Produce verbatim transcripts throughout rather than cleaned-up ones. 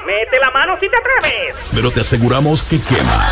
Mete la mano si te atreves. Pero te aseguramos que quema.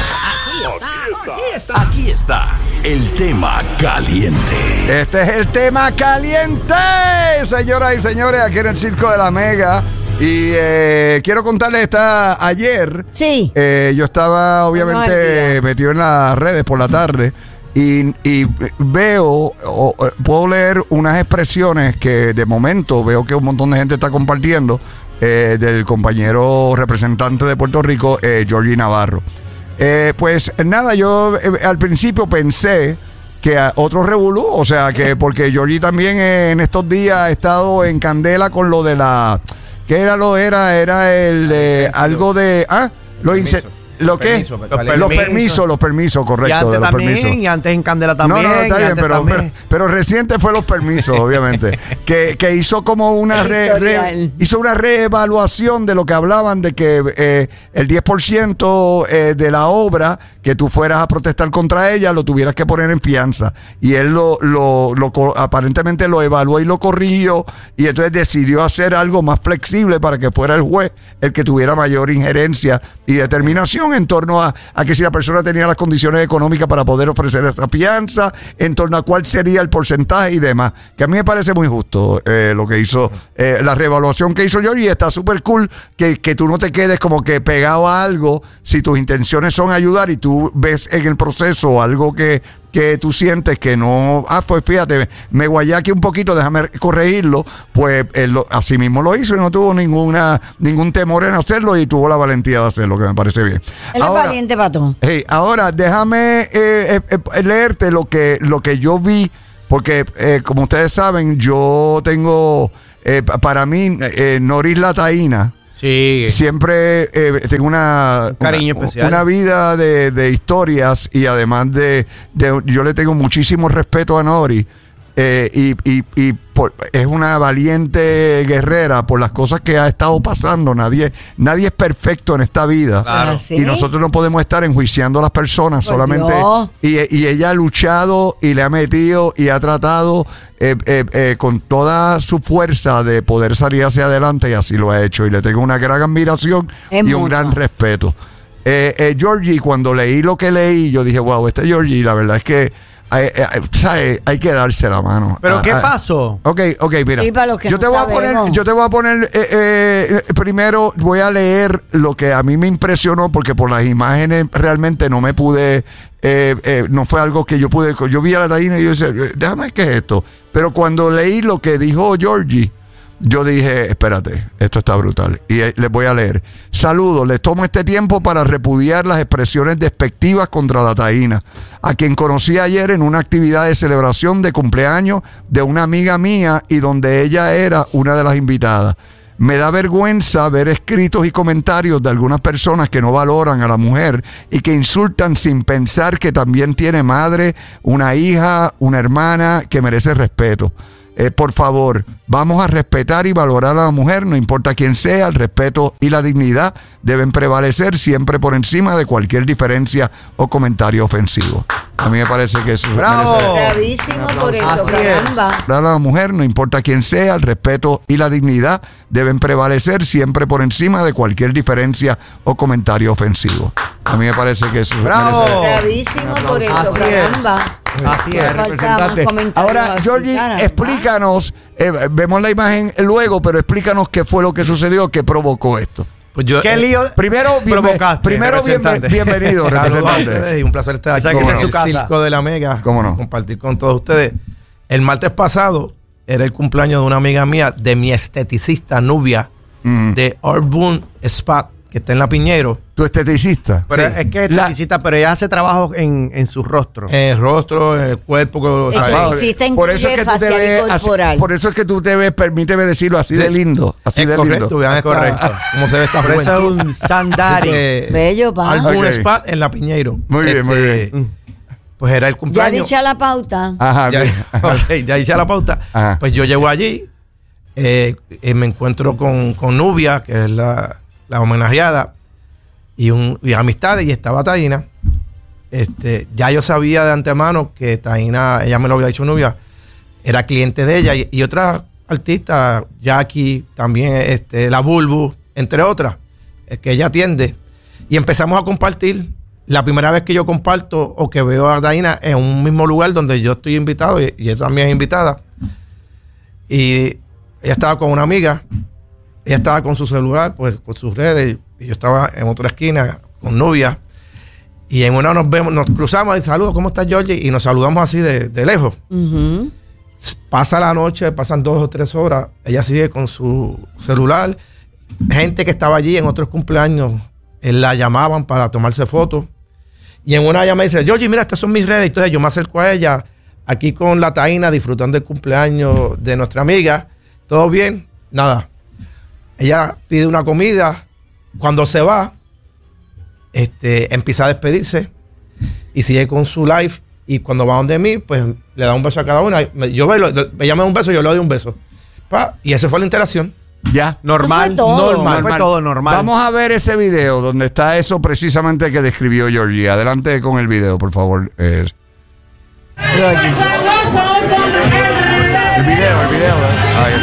Aquí está, aquí está el tema caliente. Este es el tema caliente, señoras y señores, aquí en el Circo de la Mega. Y eh, quiero contarles, esta ayer, sí. eh, yo estaba obviamente metido en las redes por la tarde y, y veo, o, puedo leer unas expresiones que de momento veo que un montón de gente está compartiendo eh, del compañero representante de Puerto Rico, eh, Georgie Navarro. Eh, pues nada, yo eh, al principio pensé que a otro revolú, o sea, que porque Georgie también eh, en estos días ha estado en candela con lo de la... ¿Qué era lo era? Era el eh, algo de... ¿Ah? Lo ince- ¿Lo qué? Permiso, los, permiso. los permisos, los permisos, correcto. Y antes de los también, permisos. y antes en Candela también. No, no, está bien, pero, pero, pero reciente fue los permisos, obviamente. que, que hizo como una re, re, hizo una reevaluación de lo que hablaban de que eh, el diez por ciento eh, de la obra que tú fueras a protestar contra ella lo tuvieras que poner en fianza. Y él lo, lo, lo aparentemente lo evaluó y lo corrigió, y entonces decidió hacer algo más flexible para que fuera el juez el que tuviera mayor injerencia y determinación en torno a, a que si la persona tenía las condiciones económicas para poder ofrecer esa fianza, en torno a cuál sería el porcentaje y demás. Que a mí me parece muy justo eh, lo que hizo, eh, la reevaluación que hizo yo, y está súper cool que, que tú no te quedes como que pegado a algo si tus intenciones son ayudar y tú ves en el proceso algo que, que tú sientes que no, ah, pues fíjate, me guayé aquí un poquito, déjame corregirlo, pues él lo, así mismo lo hizo y no tuvo ninguna ningún temor en hacerlo y tuvo la valentía de hacerlo, que me parece bien. Él ahora, es valiente, Pato. Hey, ahora déjame eh, eh, eh, leerte lo que, lo que yo vi, porque eh, como ustedes saben, yo tengo, eh, para mí, eh, Noris la Taína, sí. Siempre eh, tengo una, un cariño una, especial. Una vida de, de historias, y además de, de yo le tengo muchísimo respeto a Nori, eh, y, y, y por, es una valiente guerrera por las cosas que ha estado pasando. Nadie, nadie es perfecto en esta vida, claro. ¿Sí? Y nosotros no podemos estar enjuiciando a las personas por solamente. Y, y ella ha luchado y le ha metido y ha tratado eh, eh, eh, con toda su fuerza de poder salir hacia adelante, y así lo ha hecho, y le tengo una gran admiración es y mucho. un gran respeto. eh, eh, Georgie, cuando leí lo que leí, yo dije, wow, este Georgie, la verdad es que Hay, hay, hay que darse la mano. ¿Pero ah, qué ah, pasó? Ok, ok, mira. Sí, para los que yo, no te voy a sabemos. poner, yo te voy a poner, eh, eh, primero voy a leer lo que a mí me impresionó, porque por las imágenes realmente no me pude, eh, eh, no fue algo que yo pude, yo vi a la Taína y yo decía, déjame, ¿qué es esto? Pero cuando leí lo que dijo Georgie, yo dije, espérate, esto está brutal. Y eh, les voy a leer. Saludos, les tomo este tiempo para repudiar las expresiones despectivas contra la Taína, a quien conocí ayer en una actividad de celebración de cumpleaños de una amiga mía, y donde ella era una de las invitadas. Me da vergüenza ver escritos y comentarios de algunas personas que no valoran a la mujer y que insultan sin pensar que también tiene madre, una hija, una hermana que merece respeto. Eh, por favor, vamos a respetar y valorar a la mujer, no importa quién sea. El respeto y la dignidad deben prevalecer siempre por encima de cualquier diferencia o comentario ofensivo. A mí me parece que eso ¡bravo! merece Bravísimo por eso, Así caramba. a la mujer, no importa quién sea. El respeto y la dignidad deben prevalecer siempre por encima de cualquier diferencia o comentario ofensivo. A mí me parece que eso ¡bravo! merece... Bravísimo por eso, Así es. caramba. Así es, representante. Comentarios Ahora, así, Georgie, caramba. explícanos, eh, vemos la imagen luego, pero explícanos qué fue lo que sucedió que provocó esto. Pues yo, ¿Qué eh, lío Primero, bienve- provocaste, primero bienve- representante? bienvenido, saludos a representante. ustedes y un placer estar aquí Esa que en está en el su casa. Circo de la Mega. ¿Cómo no? Y compartir con todos ustedes. El martes pasado era el cumpleaños de una amiga mía, de mi esteticista Nubia, Mm. de Urban Spa, que está en La Piñero. ¿Tu esteticista? Pero Sí. es que La- necesita, pero ella hace trabajo en, en su rostro. En el rostro, en el cuerpo. O sea, Exacto. Ah, Esteticista por eso es incluye que tú te facial y ves así- corporal. por eso es que tú te ves, permíteme decirlo, así Sí. de lindo, así es de correcto, lindo. vean esta- Correcto. cómo se ve esta Por eso es juventud. un sandari. Así que, Bello, pa. Urban Ok. Spa en La Piñero. Muy bien, muy bien. Pues era el Ya cumpleaños. dicha la pauta. Ajá, ya, bien. ok, ya hice la pauta. Ajá. Pues yo llego allí, eh, eh, me encuentro con, con Nubia, que es la, la homenajeada, y, un, y amistades, y estaba Taína. Este, ya yo sabía de antemano que Taína, ella me lo había dicho Nubia, era cliente de ella, y, y otras artistas, Jackie, también este, la Bulbu, entre otras. eh, que ella atiende, y empezamos a compartir. La primera vez que yo comparto o que veo a Daina en un mismo lugar donde yo estoy invitado y, y ella también es invitada. Y ella estaba con una amiga, ella estaba con su celular, pues con sus redes, y yo estaba en otra esquina con Nubia. Y en una nos vemos, nos cruzamos y saludos, ¿cómo estás, Georgie? Y nos saludamos así de, de lejos. Ujú. Pasa la noche, pasan dos o tres horas, ella sigue con su celular. Gente que estaba allí en otros cumpleaños, eh, la llamaban para tomarse fotos. Y en una ella me dice, Georgie, mira, estas son mis redes. Entonces yo me acerco a ella, aquí con la Taína, disfrutando del cumpleaños de nuestra amiga. ¿Todo bien? Nada. Ella pide una comida. Cuando se va, este, empieza a despedirse y sigue con su live. Y cuando va donde mí, pues le da un beso a cada una. Yo veo, ella me da un beso, yo le doy un beso. Pa, y esa fue la interacción. Ya. Normal, Eso fue todo. normal, fue todo normal. Vamos a ver ese video donde está eso precisamente que describió Georgie. Adelante con el video, por favor. Eh. Georgie. El video, el video. eh. Ahí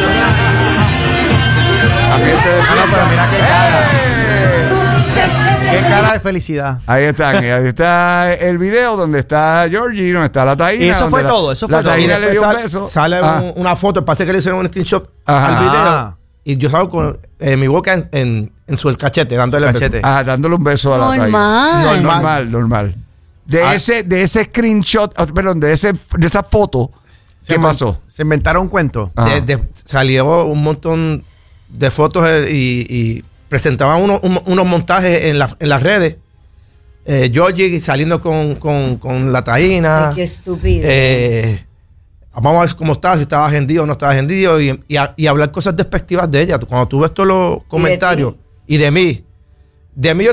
está. Ambiente de Ah, no, pero mira qué cara. ¡Eh! Qué cara de felicidad. Ahí están, ahí está el video donde está Georgie, donde está la Taína. Y eso donde fue la- todo, eso la fue todo. Taína Y le dio un después beso. sal- Sale Ah. un- una foto, parece que le hicieron un screenshot Ajá. al video. Ah. Y yo salgo con eh, mi boca en, en, en su cachete, dándole el Cachete. beso. Ah, dándole un beso a la Taína. Normal. Normal, normal. normal. De Ah. ese, de ese screenshot, ah, perdón, de ese, de esa foto, Se ¿qué inven- pasó? Se inventaron un cuento. Ajá. De- de- salió un montón de fotos eh, y, y presentaban unos, un- unos montajes en, la- en las redes. Eh, Georgie saliendo con, con, con la Taína. Ay, qué estúpido. Eh, vamos a ver cómo estaba, si estaba agendido o no estaba agendido. Y, y, a- y hablar cosas despectivas de ella. Cuando tú ves todos los comentarios y de mí. De mí yo